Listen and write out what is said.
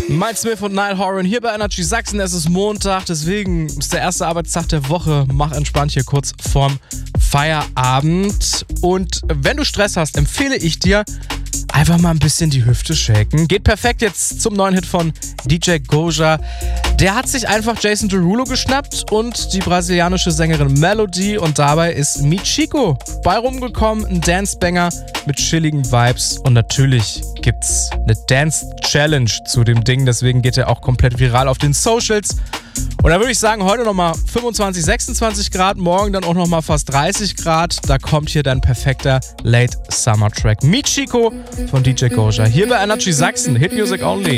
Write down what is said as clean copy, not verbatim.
Mike Smith und Niall Horan hier bei Energy Sachsen. Es ist Montag, deswegen ist der erste Arbeitstag der Woche. Mach entspannt hier kurz vorm Feierabend. Und wenn du Stress hast, empfehle ich dir, einfach mal ein bisschen die Hüfte shaken. Geht perfekt jetzt zum neuen Hit von DJ Goja. Der hat sich einfach Jason Derulo geschnappt und die brasilianische Sängerin Melody. Und dabei ist Michiko bei rumgekommen. Ein Dance-Banger mit chilligen Vibes. Und natürlich gibt's eine Dance-Challenge zu dem Ding. Deswegen geht er auch komplett viral auf den Socials. Und da würde ich sagen, heute nochmal 25, 26 Grad, morgen dann auch nochmal fast 30 Grad. Da kommt hier dein perfekter Late Summer Track. Michiko von DJ Goja. Hier bei Energy Sachsen, Hit Music Only.